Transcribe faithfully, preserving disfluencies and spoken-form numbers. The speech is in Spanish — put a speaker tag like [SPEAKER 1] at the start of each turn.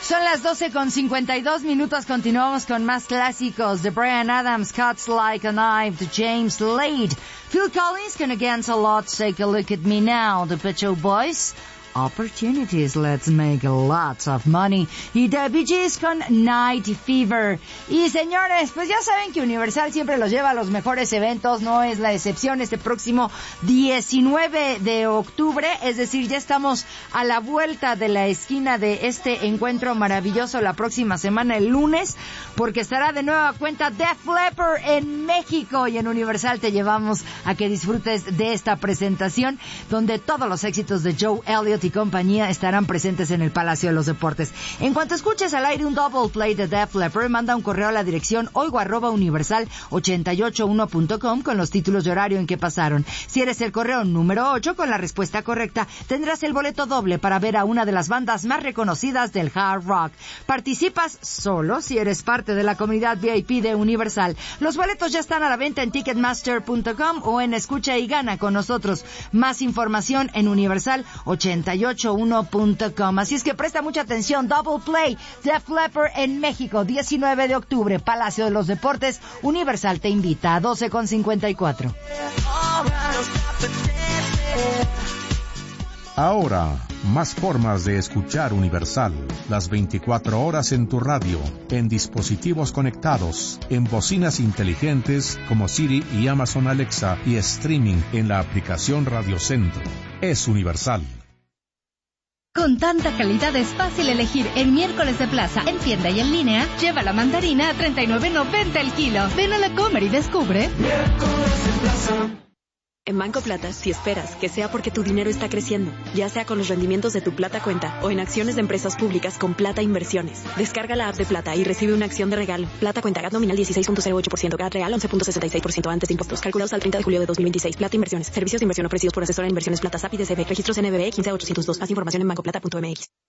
[SPEAKER 1] Son las doce con cincuenta y dos minutos. Continuamos con más clásicos de Bryan Adams, Cuts Like a Knife, de James Slade, Phil Collins con Against All Odds, Take a Look at Me Now, The Pet Shop Boys, Opportunities, Let's Make Lots of Money, y The Bee Gees con Night Fever. Y señores, pues ya saben que Universal siempre los lleva a los mejores eventos, no es la excepción. Este próximo diecinueve de octubre, es decir, ya estamos a la vuelta de la esquina de este encuentro maravilloso la próxima semana, el lunes, porque estará de nueva cuenta Def Leppard en México, y en Universal te llevamos a que disfrutes de esta presentación, donde todos los éxitos de Joe Elliott y compañía estarán presentes en el Palacio de los Deportes. En cuanto escuches al aire un double play de Def Leppard, manda un correo a la dirección oigo arroba universal ochenta y ocho uno punto com con los títulos de horario en que pasaron. Si eres el correo número ocho con la respuesta correcta, tendrás el boleto doble para ver a una de las bandas más reconocidas del hard rock. Participas solo si eres parte de la comunidad V I P de Universal. Los boletos ya están a la venta en ticketmaster punto com o en Escucha y Gana con nosotros. Más información en universal ochenta y ocho uno punto com. Así es que presta mucha atención. Double Play, Def Leppard en México, diecinueve de octubre, Palacio de los Deportes. Universal te invita a doce con cincuenta y cuatro.
[SPEAKER 2] Ahora, más formas de escuchar Universal. Las veinticuatro horas en tu radio, en dispositivos conectados, en bocinas inteligentes como Siri y Amazon Alexa, y streaming en la aplicación Radio Centro. Es Universal.
[SPEAKER 3] Con tanta calidad es fácil elegir. En miércoles de plaza, en tienda y en línea, lleva la mandarina a treinta y nueve noventa el kilo. Ven a la Comer y descubre.
[SPEAKER 4] Miércoles de plaza. En Banco Plata, si esperas que sea porque tu dinero está creciendo, ya sea con los rendimientos de tu Plata Cuenta o en acciones de empresas públicas con Plata Inversiones. Descarga la app de Plata y recibe una acción de regalo. Plata Cuenta, G A T nominal dieciséis punto cero ocho por ciento, G A T real once punto sesenta y seis por ciento antes de impuestos. Calculados al treinta de julio de dos mil veintiséis. Plata Inversiones. Servicios de inversión ofrecidos por asesora en inversiones Plata S A P I D C B. Registros N B B quince mil ochocientos dos. Más información en bancoplata punto m x.